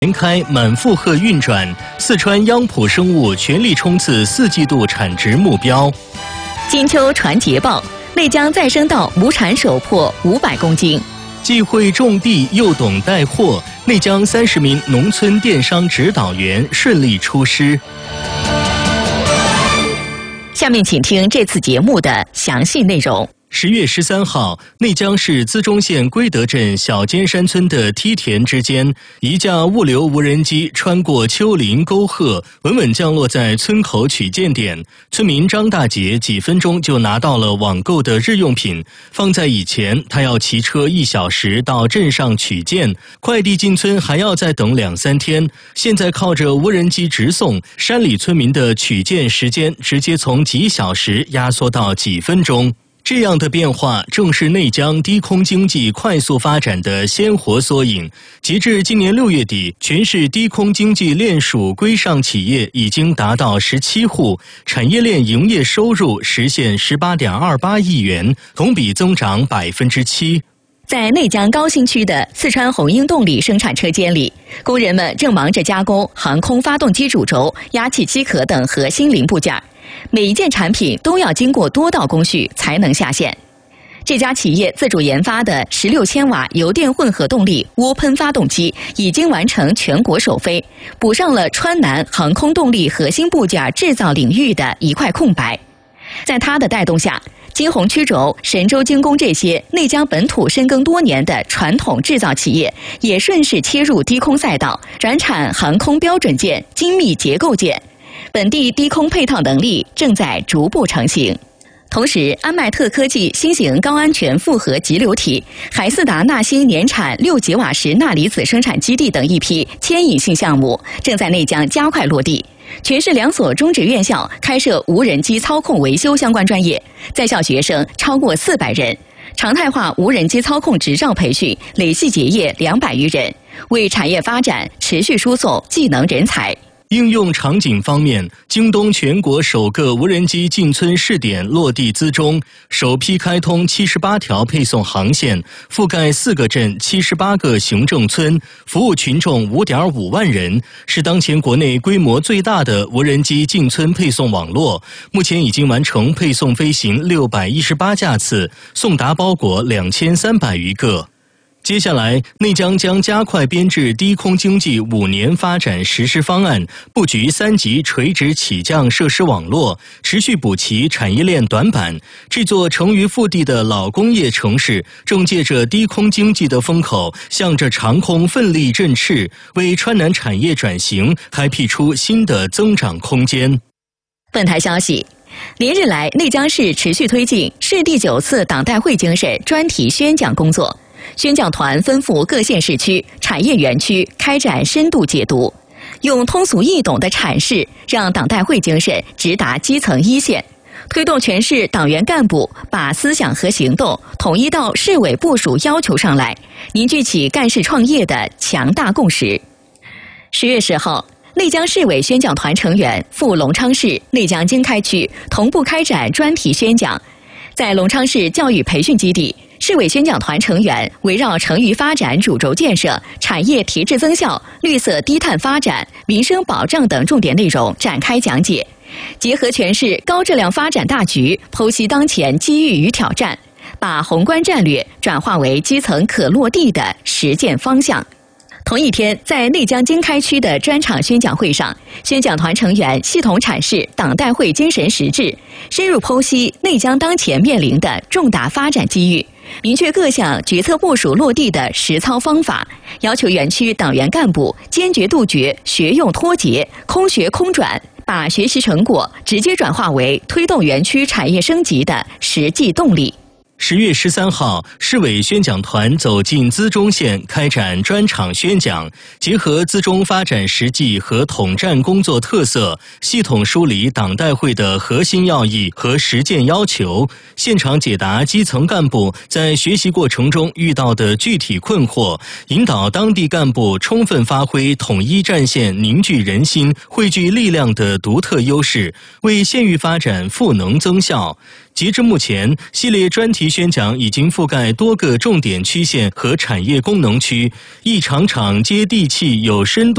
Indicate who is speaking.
Speaker 1: 全开满负荷运转，四川央普生物全力冲刺4季度产值目标。
Speaker 2: 金秋传捷报，内江再生稻亩产首破500公斤。
Speaker 1: 既会种地又懂带货，内江30名农村电商指导员顺利出师。
Speaker 2: 下面请听这次节目的详细内容。
Speaker 1: 10月13号，内江市资中县归德镇小尖山村的梯田之间，一架物流无人机穿过丘陵沟壑，稳稳降落在村口取件点。村民张大姐几分钟就拿到了网购的日用品，放在以前，她要骑车1小时到镇上取件，快递进村还要再等2-3天。现在靠着无人机直送，山里村民的取件时间直接从几小时压缩到几分钟。这样的变化正是内江低空经济快速发展的鲜活缩影。截至今年6月底，全市低空经济链属规上企业已经达到17户，产业链营业收入实现18.28亿元，同比增长7%。
Speaker 2: 在内江高新区的四川红鹰动力生产车间里，工人们正忙着加工航空发动机主轴、压气机壳等核心零部件。每一件产品都要经过多道工序才能下线。这家企业自主研发的16千瓦油电混合动力涡喷发动机已经完成全国首飞，补上了川南航空动力核心部件制造领域的一块空白。在它的带动下，金鸿曲轴、神州精工这些内江本土深耕多年的传统制造企业也顺势切入低空赛道，转产航空标准件、精密结构件。本地低空配套能力正在逐步成型。同时，安迈特科技新型高安全复合集流体、海思达纳星年产6吉瓦时钠离子生产基地等一批牵引性项目正在内江加快落地。全市2所中职院校开设无人机操控维修相关专业，在校学生超过400人。常态化无人机操控执照培训累计结业200余人，为产业发展持续输送技能人才。
Speaker 1: 应用场景方面，京东全国首个无人机进村试点落地资中，首批开通78条配送航线，覆盖4个镇、78个行政村，服务群众5.5万人，是当前国内规模最大的无人机进村配送网络。目前已经完成配送飞行618架次，送达包裹2300余个。接下来，内江将加快编制低空经济5年发展实施方案，布局3级垂直起降设施网络，持续补齐产业链短板。这座成于腹地的老工业城市，正借着低空经济的风口，向着长空奋力振翅，为川南产业转型开辟出新的增长空间。
Speaker 2: 本台消息，连日来，内江市持续推进市第9次党代会精神专题宣讲工作。宣讲团奔赴各县市区、产业园区，开展深度解读，用通俗易懂的阐释，让党代会精神直达基层一线，推动全市党员干部把思想和行动统一到市委部署要求上来，凝聚起干事创业的强大共识。10月10号，内江市委宣讲团成员赴隆昌市、内江经开区同步开展专题宣讲。在隆昌市教育培训基地，市委宣讲团成员围绕成渝发展主轴建设、产业提质增效、绿色低碳发展、民生保障等重点内容展开讲解，结合全市高质量发展大局，剖析当前机遇与挑战，把宏观战略转化为基层可落地的实践方向。同一天，在内江经开区的专场宣讲会上，宣讲团成员系统阐释党代会精神实质，深入剖析内江当前面临的重大发展机遇，明确各项决策部署落地的实操方法，要求园区党员干部坚决杜绝学用脱节、空学空转，把学习成果直接转化为推动园区产业升级的实际动力。
Speaker 1: 10月13号，市委宣讲团走进资中县，开展专场宣讲，结合资中发展实际和统战工作特色，系统梳理党代会的核心要义和实践要求，现场解答基层干部在学习过程中遇到的具体困惑，引导当地干部充分发挥统一战线、凝聚人心、汇聚力量的独特优势，为县域发展赋能增效。 截至目前，系列专题宣讲已经覆盖多个重点区县和产业功能区，一场场接地气有深度